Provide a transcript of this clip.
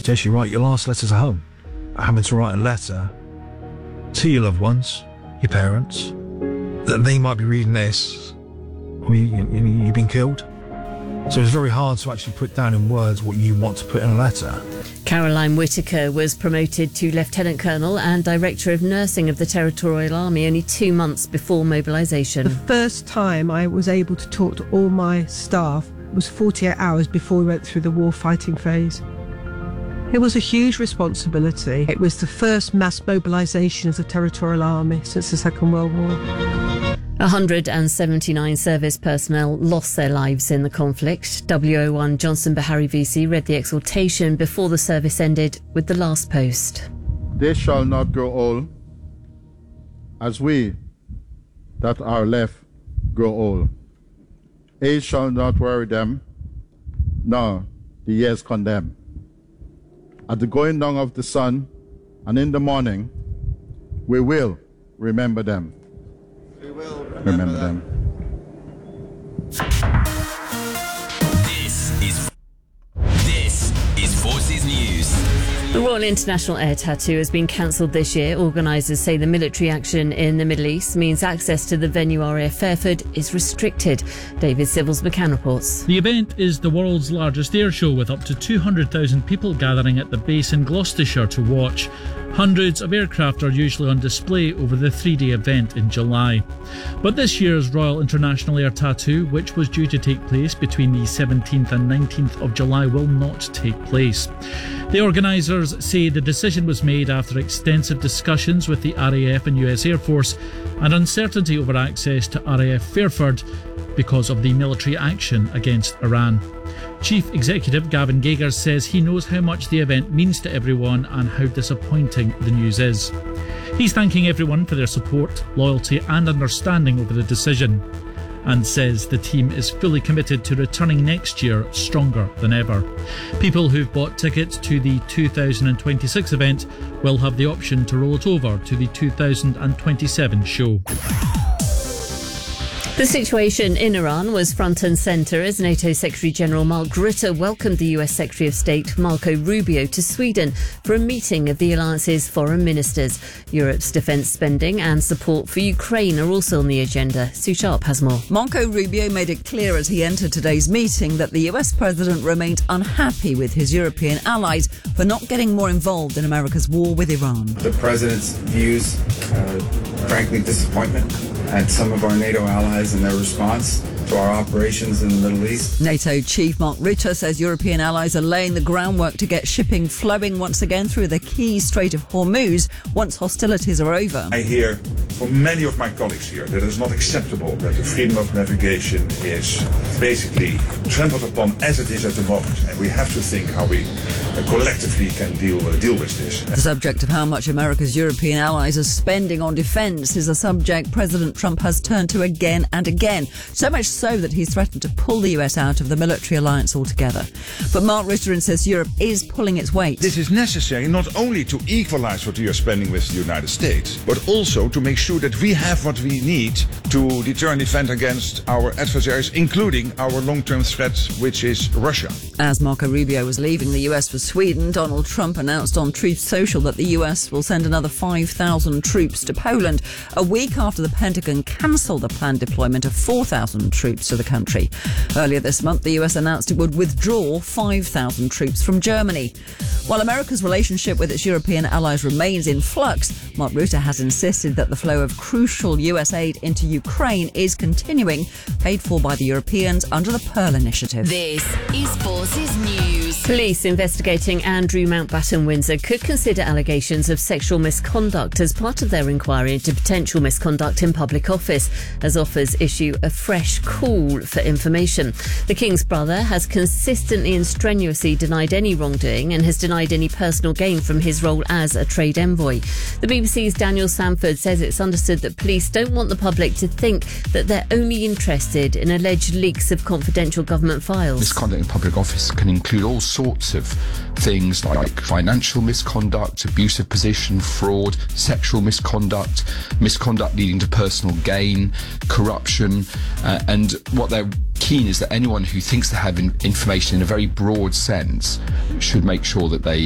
suggest you write your last letter to home. Having to write a letter to your loved ones, your parents, that they might be reading this, or you've been killed. So it's very hard to actually put down in words what you want to put in a letter. Caroline Whitaker was promoted to Lieutenant Colonel and Director of Nursing of the Territorial Army only 2 months before mobilisation. The first time I was able to talk to all my staff was 48 hours before we went through the war fighting phase. It was a huge responsibility. It was the first mass mobilisation of the Territorial Army since the Second World War. 179 service personnel lost their lives in the conflict. WO1 Johnson Bahari VC read the exhortation before the service ended with the last post. They shall not grow old as we that are left grow old. Age shall not worry them, nor the years condemn. At the going down of the sun and in the morning, we will remember them. We will remember them. This is Forces News. The Royal International Air Tattoo has been cancelled this year. Organisers say the military action in the Middle East means access to the venue RAF Fairford is restricted. David Sybil's McCann reports. The event is the world's largest air show, with up to 200,000 people gathering at the base in Gloucestershire to watch. Hundreds of aircraft are usually on display over the 3-day event in July. But this year's Royal International Air Tattoo, which was due to take place between the 17th and 19th of July, will not take place. The organisers say the decision was made after extensive discussions with the RAF and US Air Force and uncertainty over access to RAF Fairford because of the military action against Iran. Chief Executive Gavin Gagers says he knows how much the event means to everyone and how disappointing the news is. He's thanking everyone for their support, loyalty and understanding over the decision, and says the team is fully committed to returning next year stronger than ever. People who've bought tickets to the 2026 event will have the option to roll it over to the 2027 show. The situation in Iran was front and centre as NATO Secretary-General Mark Rutte welcomed the US Secretary of State Marco Rubio to Sweden for a meeting of the alliance's foreign ministers. Europe's defence spending and support for Ukraine are also on the agenda. Sue Sharp has more. Marco Rubio made it clear as he entered today's meeting that the US president remained unhappy with his European allies for not getting more involved in America's war with Iran. The president's views, frankly, disappointment at some of our NATO allies and their response to our operations in the Middle East. NATO Chief Mark Rutte says European allies are laying the groundwork to get shipping flowing once again through the key Strait of Hormuz once hostilities are over. I hear from many of my colleagues here that it is not acceptable that the freedom of navigation is basically trampled upon as it is at the moment, and we have to think how we collectively can deal with this. The subject of how much America's European allies are spending on defence is a subject President Trump has turned to again and again, so much so that he's threatened to pull the US out of the military alliance altogether. But Mark Rutte insists Europe is pulling its weight. This is necessary not only to equalize what we are spending with the United States, but also to make sure that we have what we need to deter and defend against our adversaries, including our long-term threat, which is Russia. As Marco Rubio was leaving the US for Sweden, Donald Trump announced on Truth Social that the US will send another 5,000 troops to Poland, a week after the Pentagon cancelled the planned deployment of 4,000 troops to the country. Earlier this month, the US announced it would withdraw 5,000 troops from Germany. While America's relationship with its European allies remains in flux, Mark Rutte has insisted that the flow of crucial US aid into Ukraine is continuing, paid for by the Europeans under the Pearl Initiative. This is Forces News. Police investigating Andrew Mountbatten Windsor could consider allegations of sexual misconduct as part of their inquiry into potential misconduct in public office, as offers issue a fresh call for information. The King's brother has consistently and strenuously denied any wrongdoing and has denied any personal gain from his role as a trade envoy. The BBC's Daniel Sanford says it's understood that police don't want the public to think that they're only interested in alleged leaks of confidential government files. Misconduct in public office can include all sorts of things like financial misconduct, abusive position, fraud, sexual misconduct, misconduct leading to personal gain, corruption, and what they're keen is that anyone who thinks they have information in a very broad sense should make sure that they